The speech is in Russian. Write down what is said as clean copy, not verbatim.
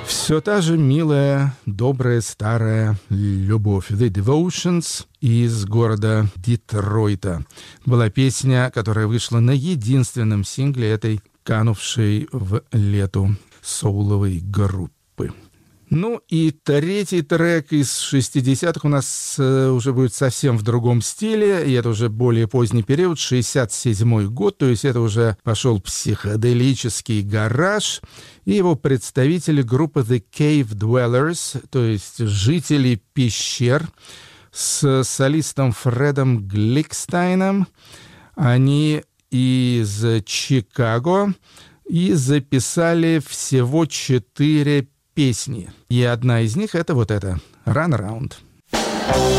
Все та же милая, добрая, старая любовь. The Devotions из города Детройта. Была песня, которая вышла на единственном сингле этой канувшей в лету соуловой группы. Ну и третий трек из 60-х у нас уже будет совсем в другом стиле, и это уже более поздний период, 67-й год, то есть это уже пошел психоделический гараж, и его представители группы The Cave Dwellers, то есть жители пещер, с солистом Фредом Гликстайном. Они из Чикаго и записали всего 4 песни. И одна из них — это вот эта «Run Around».